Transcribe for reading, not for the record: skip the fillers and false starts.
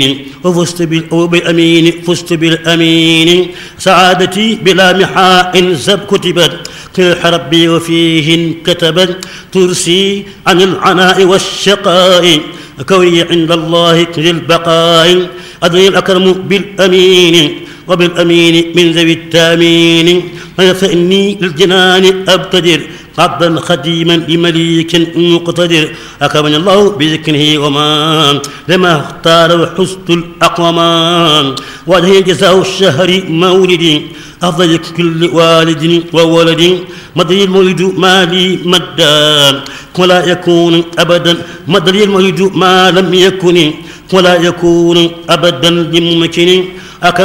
وبالأمين فزت بالأمين سعادتي بلا محاء كتبت تلح ربي وفيه كتبت ترسي عن العناء والشقاء كوني عند الله للبقاء أدري الأكرم بالأمين وبالأمين من ذوي التامين فإني للجنان أبتدر عبدا خديما لمليك مقتدر أكرمني الله بذكره وما لما اختار وحسن الأقومان وجه جزاء الشهر مولدي أفضل كل والد وولد مدري المولد ما لي مدى ولا يكون أبدا مدري المولد ما لم يكن ولا يكون أبدا لممكن